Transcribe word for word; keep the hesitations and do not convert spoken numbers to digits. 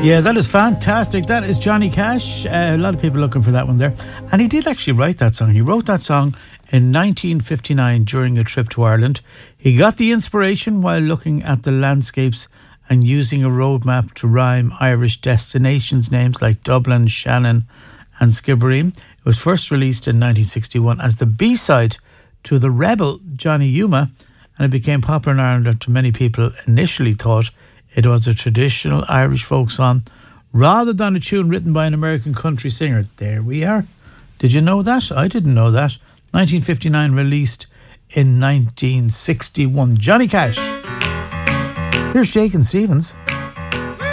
Yeah, that is fantastic. That is Johnny Cash. Uh, a lot of people looking for that one there. And he did actually write that song. He wrote that song in nineteen fifty-nine during a trip to Ireland. He got the inspiration while looking at the landscapes and using a road map to rhyme Irish destinations names like Dublin, Shannon and Skibbereen. It was first released in nineteen sixty-one as the B-side to the rebel Johnny Yuma, and it became popular in Ireland after many people initially thought it was a traditional Irish folk song rather than a tune written by an American country singer. There we are. Did you know that? I didn't know that. nineteen fifty-nine, released in nineteen sixty-one. Johnny Cash. Here's Shakin' Stevens.